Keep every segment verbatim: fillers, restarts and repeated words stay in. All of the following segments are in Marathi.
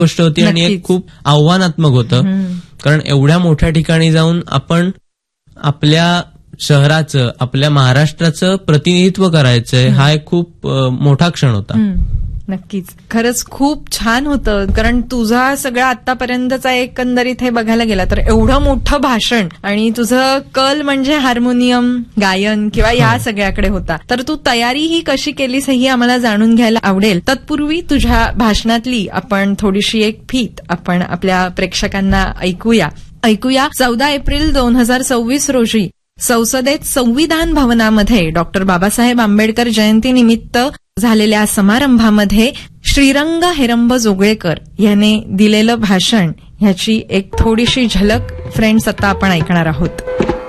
गोष्ट होती आणि एक खूप आव्हानात्मक होतं. कारण एवढ्या मोठ्या ठिकाणी जाऊन आपण आपल्या शहराचं, आपल्या महाराष्ट्राचं प्रतिनिधित्व करायचंय, हा एक खूप मोठा क्षण होता. नक्कीच, खरंच खूप छान होतं. कारण तुझा सगळा आतापर्यंतचा एकंदरीत हे बघायला गेला तर एवढं मोठं भाषण आणि तुझं कल म्हणजे हार्मोनियम, गायन किंवा या सगळ्याकडे होता. तर तू तयारी ही कशी केलीस हेही आम्हाला जाणून घ्यायला आवडेल. तत्पूर्वी तुझ्या भाषणातली आपण थोडीशी एक फीत आपण आपल्या प्रेक्षकांना ऐकूया ऐकूया चौदा एप्रिल दोन हजार सव्वीस रोजी संसदेत संविधान भवनामध्ये डॉक्टर बाबासाहेब आंबेडकर जयंतीनिमित्त झालेल्या समारंभामध्ये श्रीरंग हेरंब जोगळेकर याने दिलेलं भाषण ह्याची एक थोडीशी झलक फ्रेंड्स आता आपण ऐकणार आहोत.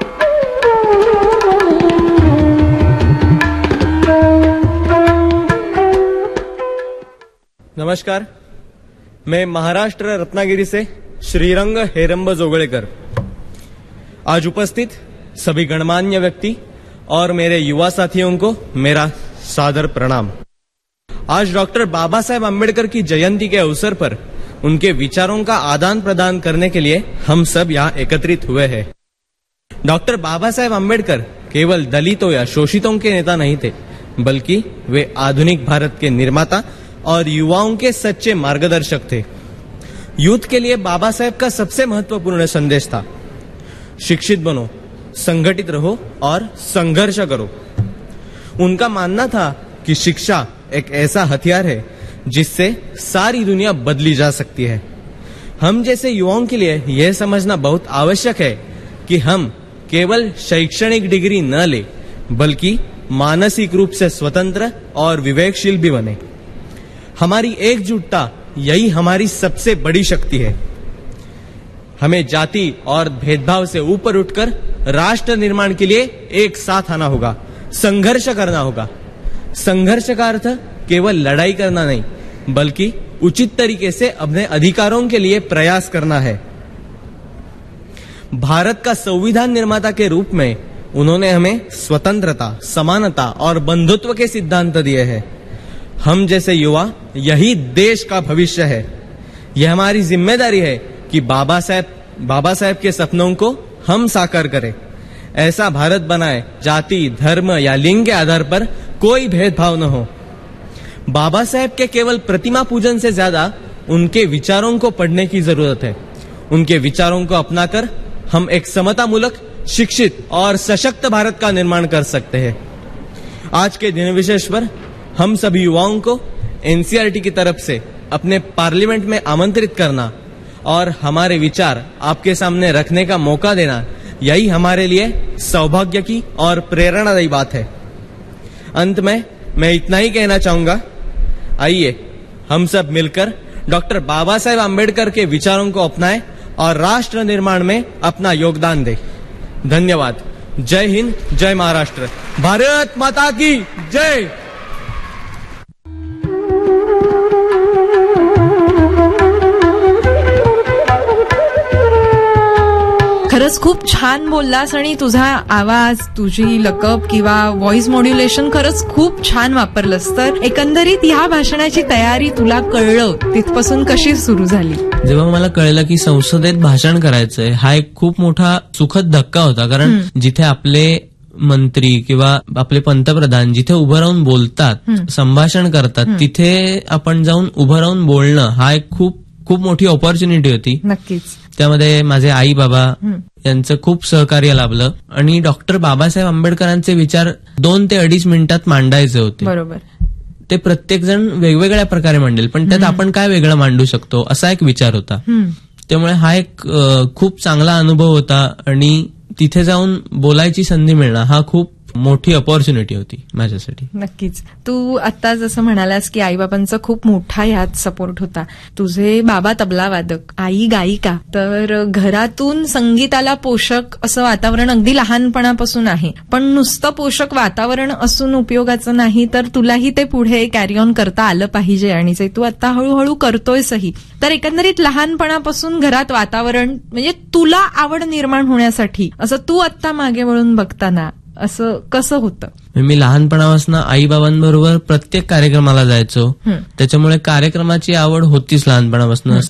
नमस्कार, मैं महाराष्ट्र रत्नागिरी से श्रीरंग हेरंब जोगळेकर आज उपस्थित सभी गणमान्य व्यक्ति और मेरे युवा साथियों को मेरा सादर प्रणाम. आज डॉक्टर बाबा साहेब आम्बेडकर की जयंती के अवसर पर उनके विचारों का आदान प्रदान करने के लिए हम सब यहाँ एकत्रित हुए हैं. डॉक्टर बाबा साहेब आम्बेडकर केवल दलितों या शोषितों के नेता नहीं थे, बल्कि वे आधुनिक भारत के निर्माता और युवाओं के सच्चे मार्गदर्शक थे. यूथ के लिए बाबा साहेब का सबसे महत्वपूर्ण संदेश था, शिक्षित बनो, संगठित रहो और संघर्ष करो. उनका मानना था कि शिक्षा एक ऐसा हथियार है जिससे सारी दुनिया बदली जा सकती है. हम जैसे युवाओं के लिए यह समझना बहुत आवश्यक है कि हम केवल शैक्षणिक डिग्री न ले, बल्कि मानसिक रूप से स्वतंत्र और विवेकशील भी बने. हमारी एकजुटता यही हमारी सबसे बड़ी शक्ति है. हमें जाति और भेदभाव से ऊपर उठकर राष्ट्र निर्माण के लिए एक साथ आना होगा, संघर्ष करना होगा. संघर्ष का अर्थ केवल लड़ाई करना नहीं, बल्कि उचित तरीके से अपने अधिकारों के लिए प्रयास करना है. भारत का संविधान निर्माता के रूप में उन्होंने हमें स्वतंत्रता, समानता और बंधुत्व के सिद्धांत दिए हैं. हम जैसे युवा यही देश का भविष्य है. यह हमारी जिम्मेदारी है कि बाबा साहेब बाबा साहेब के सपनों को हम साकार करें. ऐसा भारत बनाए जाति, धर्म या लिंग के आधार पर कोई भेदभाव न हो. बाबा साहेब के केवल प्रतिमा पूजन से ज्यादा उनके विचारों को पढ़ने की जरूरत है. उनके विचारों को अपनाकर हम एक समतामूलक, शिक्षित और सशक्त भारत का निर्माण कर सकते हैं. आज के दिन विशेष पर हम सभी युवाओं को एनसीईआरटी की तरफ से अपने पार्लियामेंट में आमंत्रित करना और हमारे विचार आपके सामने रखने का मौका देना, यही हमारे लिए सौभाग्य की और प्रेरणादायी बात है. अंत में मैं इतना ही कहना चाहूंगा, आइए हम सब मिलकर डॉक्टर बाबा साहेब आम्बेडकर के विचारों को अपनाएं और राष्ट्र निर्माण में अपना योगदान दें. धन्यवाद. जय हिंद, जय महाराष्ट्र. भारत माता की जय. खरंच खूप छान बोललास आणि तुझा आवाज, तुझी लकब किंवा व्हॉइस मॉड्युलेशन खरंच खूप छान वापरलंस. तर एकंदरीत ह्या भाषणाची तयारी तुला कळलं तिथपासून कशी सुरू झाली? जेव्हा मला कळलं की संसदेत भाषण करायचंय, हा एक खूप मोठा सुखद धक्का होता. कारण जिथे आपले मंत्री किंवा आपले पंतप्रधान जिथे उभं राहून बोलतात, संभाषण करतात, तिथे आपण जाऊन उभं राहून बोलणं हा एक खूप खूप मोठी ऑपॉर्च्युनिटी होती. नक्कीच. त्यामध्ये माझे आई बाबा यांचं खूप सहकार्य लाभलं आणि डॉक्टर बाबासाहेब आंबेडकरांचे विचार दोन ते अडीच मिनिटात मांडायचे होते. बरोबर. ते प्रत्येक जण वेगवेगळ्या प्रकारे मांडेल, पण त्यात आपण काय वेगळं मांडू शकतो असा एक विचार होता. त्यामुळे हा एक खूप चांगला अनुभव होता आणि तिथे जाऊन बोलायची संधी मिळणं हा खूप मोठी अपॉर्च्युनिटी होती माझ्यासाठी. नक्कीच. तू आता जसं म्हणालास की आईबाबांचा खूप मोठा यात सपोर्ट होता. तुझे बाबा तबला वादक, आई गायिका, तर घरातून संगीताला पोषक असं वातावरण अगदी लहानपणापासून आहे. पण नुसतं पोषक वातावरण असून उपयोगाचं नाही, तर तुलाही ते पुढे कॅरी ऑन करता आलं पाहिजे आणि जे तू आता हळूहळू करतोयसही. तर एकंदरीत लहानपणापासून घरात वातावरण म्हणजे तुला आवड निर्माण होण्यासाठी असं तू आता मागे वळून बघताना असं कसं होतं? मी लहानपणापासून आई बाबांबरोबर प्रत्येक कार्यक्रमाला जायचो. त्याच्यामुळे कार्यक्रमाची आवड होतीच लहानपणापासून.